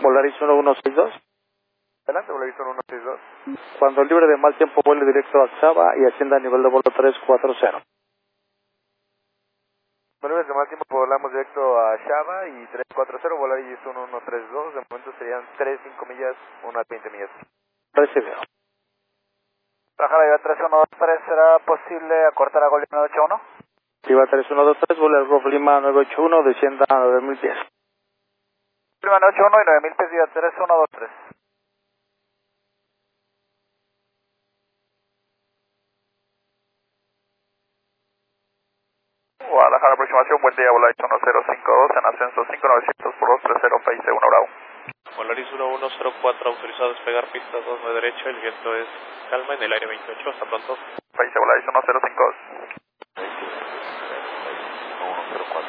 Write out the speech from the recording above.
Volaris 1162. Adelante, Volaris 1162. Cuando libre de mal tiempo, vuele directo a Xaba y ascienda a nivel de vuelo 340. Bueno, de mal tiempo volamos directo a Xaba y 340, Volaris 1132. De momento serían 3-5 millas, unas 20 millas. Recibido. Bajara 3123, ¿será posible acortar a Gol 981? Iba 3123, vuela al Golf Lima 981, descienda a 9000 pies. Lima 981 y 9000 pies, Viva 3123. Guadalajara, aproximación, buen día, Volaris 1052, en ascenso 5900 por 230, país 1 Bravo. Volaris 1104, autorizado a despegar pista 2 de derecha, el viento es calma en el aire 28, hasta pronto. País Volaris 1052.